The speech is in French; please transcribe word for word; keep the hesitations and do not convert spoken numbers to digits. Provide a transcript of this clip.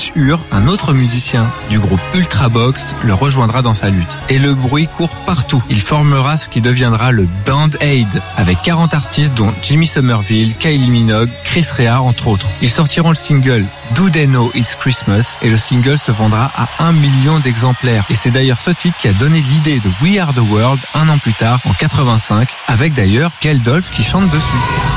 Ish Ur, un autre musicien du groupe Ultravox, le rejoindra dans sa lutte. Et le bruit court partout. Il formera ce qui deviendra le Band Aid, avec quarante artistes dont Jimmy Somerville, Kylie Minogue, Chris Rea entre autres. Ils sortiront le single Do They Know It's Christmas et le single se vendra à un million d'exemplaires. Et c'est d'ailleurs ce titre qui a donné l'idée de We Are The World un an plus tard, en quatre-vingt-cinq, avec d'ailleurs Geldof qui chante dessus.